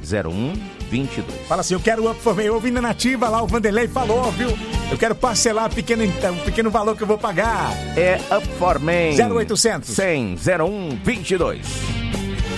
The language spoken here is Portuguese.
0122. Fala assim, eu quero Up For Me. Ouvindo a Nativa lá, o Vanderlei falou, viu? Eu quero parcelar um pequeno valor que eu vou pagar. É Up For Me. 0800 100 0122.